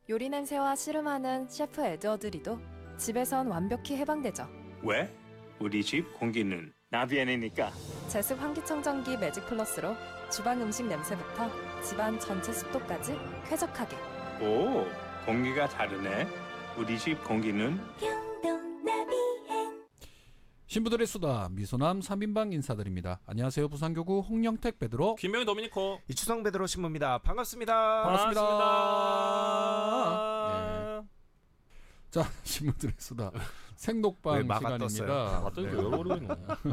요리 냄새와 씨름하는 셰프 에드워드 리도 집에선 완벽히 해방되죠. 왜? 우리 집 공기는 나비엔이니까. 제습 환기청정기 매직 플러스로 주방 음식 냄새부터 집안 전체 습도까지 쾌적하게. 오, 공기가 다르네. 우리 집 공기는 신부들의 수다 미소남 3인방 인사드립니다. 안녕하세요. 부산교구 홍영택 베드로 김명희 도미니코 이추성 베드로 신부입니다. 반갑습니다. 반갑습니다. 네. 자, 신부들의 수다 생록방 시간입니다. 맞더니 네. 왜 모르겠노.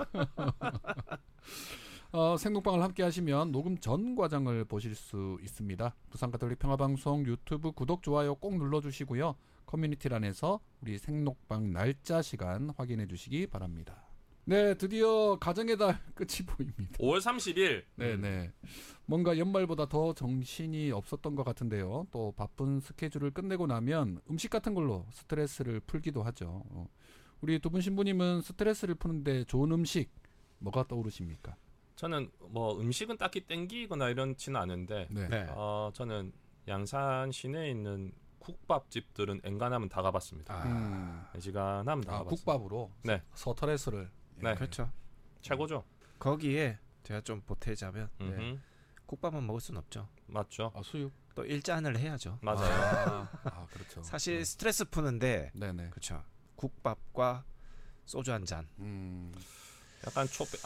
생록방을 함께 하시면 녹음 전 과정을 보실 수 있습니다. 부산가톨릭 평화방송 유튜브 구독, 좋아요 꼭 눌러주시고요. 커뮤니티란에서 우리 생록방 날짜 시간 확인해 주시기 바랍니다. 네, 드디어 가정의 달 끝이 보입니다. 5월 30일. 네네. 뭔가 연말보다 더 정신이 없었던 것 같은데요. 또 바쁜 스케줄을 끝내고 나면 음식 같은 걸로 스트레스를 풀기도 하죠. 우리 두 분 신부님은 스트레스를 푸는데 좋은 음식 뭐가 떠오르십니까? 저는 뭐 음식은 딱히 땡기거나 이런지는 않은데 네. 네. 저는 양산 시내에 있는 국밥집들은 엔간하면 다 가봤습니다. 애지간하면 다 가봤습니다. 국밥으로 네. 서터레스를. 네. 그렇죠. 최고죠. 거기에 제가 좀 보태자면 음흠. 국밥만 먹을 순 없죠. 맞죠. 수육. 또 일잔을 해야죠. 맞아요. 그렇죠. 사실 스트레스 푸는데 네네. 그렇죠. 국밥과 소주 한 잔. 약간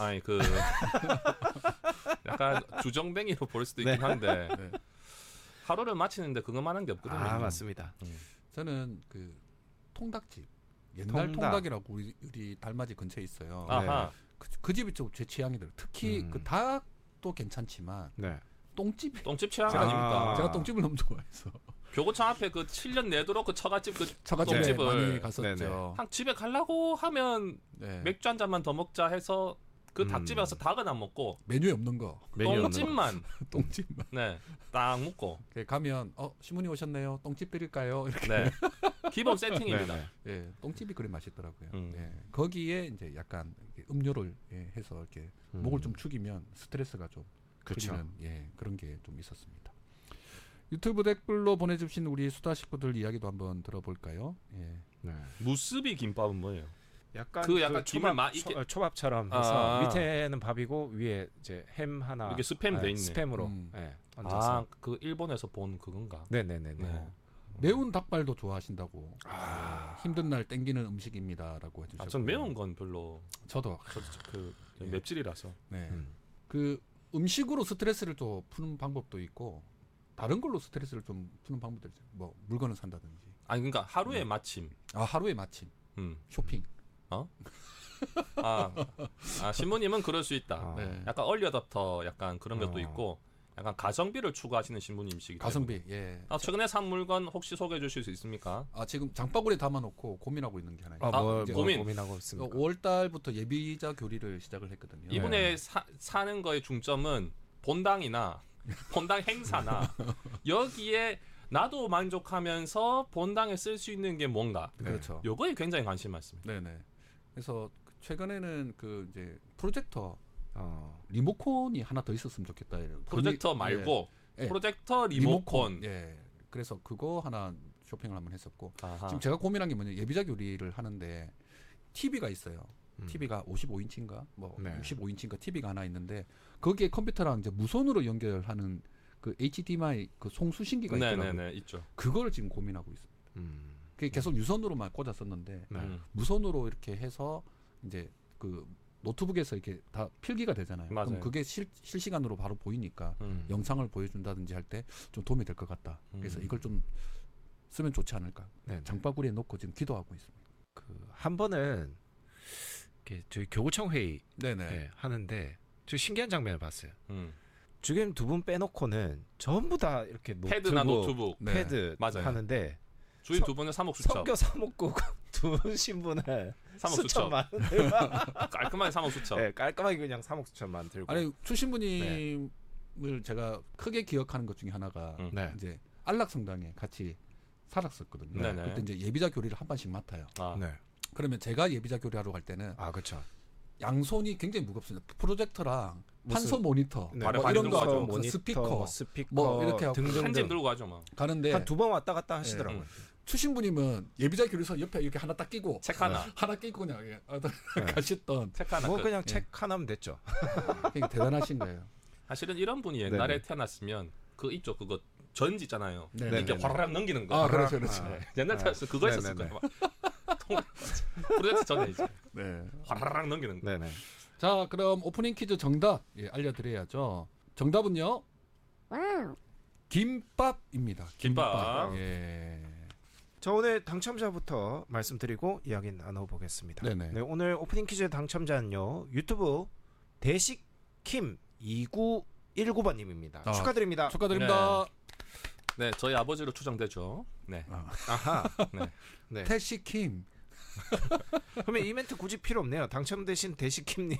약간 주정뱅이로 볼 수도 있긴 한데 네. 하루를 마치는데 그것만 한 게 없거든요. 아 맞습니다. 저는 그 통닭집. 옛날 통닭이라고 우리 달맞이 근처에 있어요. 아하. 그 집이 좀 제 취향이더라고요. 특히 그 닭도 괜찮지만 네. 똥집. 똥집 취향 제가- 아닙니까? 제가 똥집을 너무 좋아해서 교고청 앞에 그 7년 내도록 그 처갓집 그 처갓집에 똥집을 많이 갔었죠. 네네. 한 집에 가려고 하면 네. 맥주 한 잔만 더 먹자 해서 그 닭집에 가서 닭은 안 먹고 메뉴에 없는 거. 메뉴 없는 똥집만 똥집만. 네 딱 먹고 가면 신부님 오셨네요. 똥집 드릴까요? 이렇게. 네 기본 세팅입니다. 네네. 예, 똥집이 그리 맛있더라고요. 음. 예, 거기에 이제 약간 이렇게 음료를 해서 이렇게 목을 좀 축이면 스트레스가 좀 그쵸. 풀리는 그런 게 좀 있었습니다. 유튜브 댓글로 보내주신 우리 수다 식구들 이야기도 한번 들어볼까요? 예. 네. 무스비 김밥은 뭐예요? 약간 그 약간 김을 초밥, 이렇게- 초밥처럼 해서 아. 밑에는 밥이고 위에 이제 햄 하나 이게 스팸 돼 있네. 스팸으로 얹어서. 아 그 일본에서 본 그건가? 네네네네. 네. 매운 닭발도 좋아하신다고. 힘든 날 땡기는 음식입니다라고 해주셨고. 전 매운 건 별로 저도. 그 예. 맵찔이라서. 네. 음. 그 음식으로 스트레스를 또 푸는 방법도 있고 다른 걸로 스트레스를 좀 푸는 방법들 있죠. 뭐 물건을 산다든지. 아니 그러니까 하루의 마침. 하루에 마침 쇼핑. 신부님은 그럴 수 있다. 네. 약간 얼리어답터 약간 그런 것도 어. 있고 약간 가성비를 추구하시는 신부님이시기 때문에. 가성비. 예. 최근에 산 물건 혹시 소개해 주실 수 있습니까? 지금 장바구니에 담아놓고 고민하고 있는 게 하나 있어요. 뭐 이제 고민하고 있습니다. 5월 달부터 예비자 교리를 시작을 했거든요. 이분의 사는 거의 중점은 본당이나 본당 행사나 여기에 나도 만족하면서 본당에 쓸 수 있는 게 뭔가. 그렇죠. 요거에 굉장히 관심 많습니다. 네네. 그래서 최근에는 그 이제 프로젝터 어. 리모컨이 하나 더 있었으면 좋겠다. 프로젝터 말고 예. 프로젝터 리모컨. 예. 그래서 그거 하나 쇼핑을 한번 했었고 아하. 지금 제가 고민한 게 뭐냐 예비자 교리를 하는데 TV가 있어요. TV가 55인치인가 뭐 네. 65인치인가 TV가 하나 있는데 거기에 컴퓨터랑 이제 무선으로 연결하는 그 HDMI 그 송수신기가 있더라고요. 네네네 있죠. 그걸 지금 고민하고 있습니다. 그게 계속 유선으로만 꽂았었는데 네. 무선으로 이렇게 해서 이제 그 노트북에서 이렇게 다 필기가 되잖아요. 맞아요. 그럼 그게 실시간으로 바로 보이니까 영상을 보여준다든지 할 때 좀 도움이 될 것 같다. 그래서 이걸 좀 쓰면 좋지 않을까. 네네. 장바구니에 넣고 지금 기도하고 있습니다. 한 번은 이렇게 저희 교구청 회의 네네. 하는데 저 신기한 장면을 봤어요. 음. 지금 두 분 빼놓고는 전부 다 이렇게 패드나 노트북. 네. 패드 맞아요. 하는데 주인 두 분은 사목수첩. 성교 사목국 두 신분을 사목수첩. 수첩만 깔끔하게 사목수첩. 네, 깔끔하게 그냥 사목수첩만 들고. 아니 추신부님을 제가 크게 기억하는 것 중에 하나가 네. 이제 안락성당에 같이 살았었거든요. 네네. 그때 이제 예비자 교리를 한 번씩 맡아요. 아. 네. 그러면 제가 예비자 교리하러 갈 때는 아 그렇죠. 양손이 굉장히 무겁습니다. 프로젝터랑 무슨- 판소 모니터, 네. 뭐 발에 이런 들고 거 가죠. 무슨 스피커 스피커 뭐 이렇게 하고 등등등 한 짐 들고 가죠 뭐. 가는데 한 두 번 왔다 갔다 하시더라고요. 추신 분이면 예비자 교류서 옆에 이렇게 하나 딱 끼고 책 하나. 하나 끼고 그냥 가셨던 책 하나. 뭐 끝. 그냥 책 하나면 됐죠. 굉장히 대단하신 거예요. 사실은 이런 분이 옛날에 네네. 태어났으면 그 있죠. 그거 전지 있잖아요. 네. 네네. 이렇게 화라락 넘기는 거. 아 그렇죠, 그렇죠. 네. 옛날 태어났을 때 그거 했었을 네네네. 거예요. 프로젝트 전에 이제 네. 화라락 넘기는 거. 네네. 자, 그럼 오프닝 퀴즈 정답 알려드려야죠. 정답은요. 김밥입니다. 김밥. 예. 자, 오늘 당첨자부터 말씀드리고 이야기 나눠보겠습니다. 네네. 네, 오늘 오프닝 퀴즈 당첨자는요. 유튜브 대식킴 2919번님입니다. 아, 축하드립니다. 축하드립니다. 네, 저희 아버지로 추정되죠. 네. 아하. 네. 네. 태시킴. 그러면 이 멘트 굳이 필요 없네요. 당첨되신 대식킴님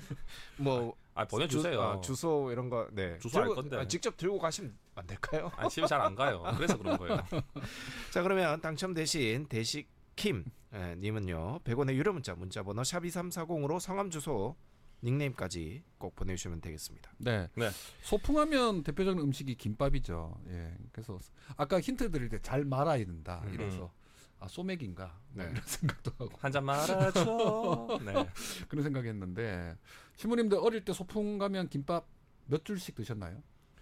뭐 보내주세요. 주소 이런 거 네. 주소 알 건데. 직접 들고 가시면 안 될까요? 집에 잘 안 가요. 그래서 그런 거예요. 자, 그러면 당첨되신 대식킴 님은요. 100원의 유료 문자 번호 샵2340으로 성함 주소 닉네임까지 꼭 보내주시면 되겠습니다. 네. 네. 소풍하면 대표적인 음식이 김밥이죠. 예. 그래서 아까 힌트 드릴 때 잘 말아야 된다. 이래서 아 소맥인가 뭐 네. 이런 생각도 하고 한 잔 말아줘. 네. 그런 생각했는데 신부님들 어릴 때 소풍 가면 김밥 몇 줄씩 드셨나요?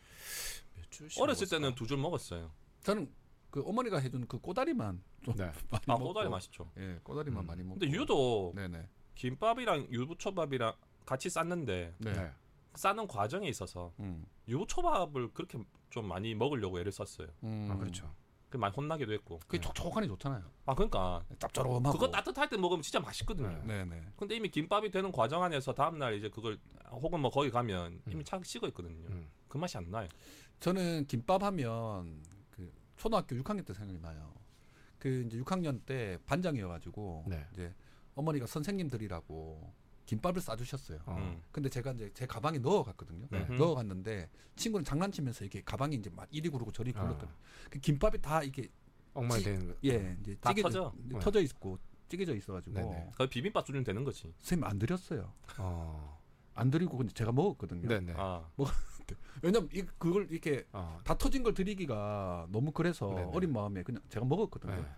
어렸을 때는 2줄 먹었어요. 저는 그 어머니가 해준 그 꼬다리만 좀 네. 많이 아, 먹고 꼬다리 맛있죠. 예, 꼬다리만 많이 먹고. 근데 유독 네네. 김밥이랑 유부초밥이랑 같이 쌌는데 네. 네. 싸는 과정에 있어서 유부초밥을 그렇게 좀 많이 먹으려고 애를 썼어요. 아, 그렇죠. 그 많이 혼나기도 했고. 그게 촉촉하니 좋잖아요. 아 그러니까 짭조름하고. 그거 따뜻할 때 먹으면 진짜 맛있거든요. 네. 네네. 근데 이미 김밥이 되는 과정 안에서 다음 날 이제 그걸 혹은 뭐 거기 가면 이미 착 식어 있거든요. 그 맛이 안 나요. 저는 김밥 하면 그 초등학교 6학년 때 생각이 나요. 그 이제 6학년 때 반장이어가지고 네. 이제 어머니가 선생님들이라고 김밥을 싸주셨어요. 어. 근데 제가 이제 제 가방에 넣어갔거든요. 네. 넣어갔는데 친구는 장난치면서 이게 가방이 이제 막 이리 구르고 저리 굴렀더니 그 김밥이 다 이게 엉망이 되는 거. 예 이제 다 터져? 터져 있고 찌개져 있어가지고 네네. 그 비빔밥 수준 되는 거지. 선생님 안 드렸어요. 어. 안 드리고 근데 제가 먹었거든요. 네네. 아 왜냐면 그걸 이렇게 어. 다 터진 걸 드리기가 너무 그래서 네네. 어린 마음에 그냥 제가 먹었거든요. 네.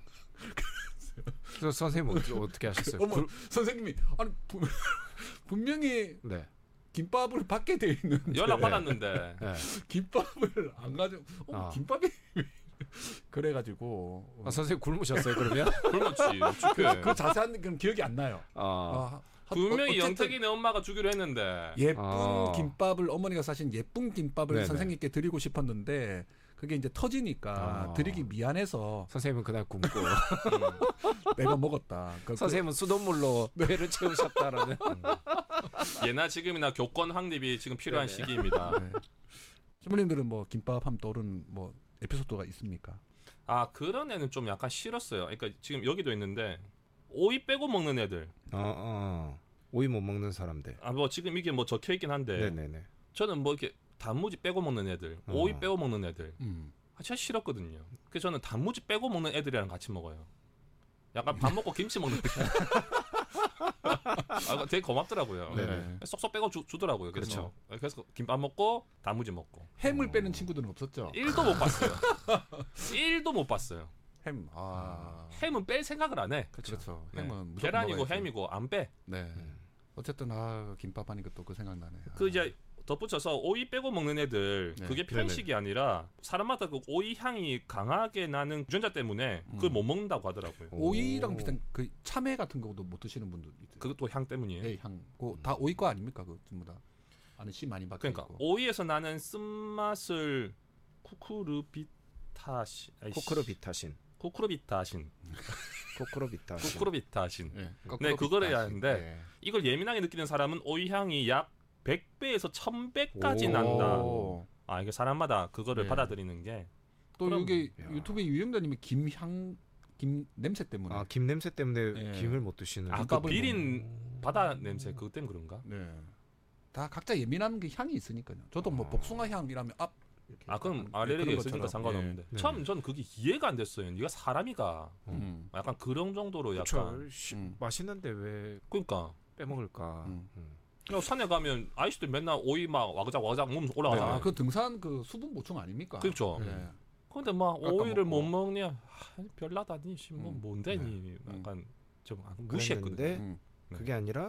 그래서 선생님 어떻게 하셨어요? 어머, 선생님이 아니 분명히 네. 김밥을 받게 돼 있는 연락 받았는데 네. 김밥을 안 가지고 아. 김밥이 그래가지고 아, 선생님 굶으셨어요 그러면? 굶었지. 어떡해. 그 자세한 건 기억이 안 나요. 아. 분명히 어쨌든 영택이네 엄마가 주기로 했는데. 예쁜 아. 김밥을 어머니가 사신 예쁜 김밥을 네네. 선생님께 드리고 싶었는데 그게 이제 터지니까 아. 드리기 미안해서 선생님은 그날 굶고 내가 먹었다. 선생님은 수돗물로 배를 채우셨다라는. 예나 지금이나 교권 확립이 지금 필요한 네네. 시기입니다. 네. 신부님들은 뭐 김밥 하면 떠오르는 뭐 에피소드가 있습니까? 아 그런 애는 좀 약간 싫었어요. 그러니까 지금 여기도 있는데 오이 빼고 먹는 애들. 오이 못 먹는 사람들. 아 뭐 지금 이게 뭐 적혀 있긴 한데 네네네. 저는 뭐 이렇게 단무지 빼고 먹는 애들, 오이 빼고 먹는 애들 진짜 싫었거든요. 그래서 저는 단무지 빼고 먹는 애들이랑 같이 먹어요. 약간 밥 먹고 김치 먹는 느낌. 아, 되게 고맙더라고요. 네네. 쏙쏙 빼고 주더라고요. 그렇죠. 그래서 김밥 먹고 단무지 먹고 햄을 빼는 친구들은 없었죠? 1도 못 봤어요. 1도 못 봤어요. 햄. 아. 햄은 뺄 생각을 안 해. 그렇죠. 네. 햄은 무조건 계란이고 먹어야죠. 햄이고 안 빼. 네. 어쨌든 김밥 하니까 또 그 생각나네. 그 이제 덧붙여서 오이 빼고 먹는 애들 네. 그게 편식이 아니라 사람마다 그 오이 향이 강하게 나는 유전자 때문에 그걸 못 먹는다고 하더라고요. 오이랑 비슷한 그 참외 같은 것도 못 드시는 분도 있어요. 그것도 향 때문이에요. 네, 향. 다 오이 거 아닙니까? 그 전부 다. 안에 씨 많이 박혀 그러니까 있고. 오이에서 나는 쓴맛을 쿠쿠르비타신 코크로비타신. 네. 네, 그거를 해야 하는데 네. 이걸 예민하게 느끼는 사람은 오이 향이 약 100배에서 1000배까지 난다. 오. 아 이게 사람마다 그거를 네. 받아들이는 게 또 그럼- 이게 야. 유튜브에 유행자님이 김 냄새 때문에. 김 냄새 때문에 네. 김을 못 드시는. 아, 그 김밥을 비린 바다 냄새 그것 때문에 그런가? 네. 다 각자 예민한 게 향이 있으니까요. 저도 뭐 복숭아 향이라면 이렇게 아 그럼 약간 알레르기가 그런 있으니까 것처럼. 상관없는데 네. 처음 전 그게 이해가 안 됐어요. 네가 사람이가 예. 약간 그런 정도로 그렇죠. 약간 맛있는데 왜? 그러니까 빼먹을까. 그냥 산에 가면 아이스들 맨날 오이 막 와그작 몸 올라가잖아. 아, 그 등산 그 수분 보충 아닙니까? 그렇죠. 예. 근데 막 깎아 오이를 먹고. 못 먹냐? 아, 별나다니 뭐 뭔데 니 네. 약간 좀 무시했거든요. 그랬는데 음. 그게 아니라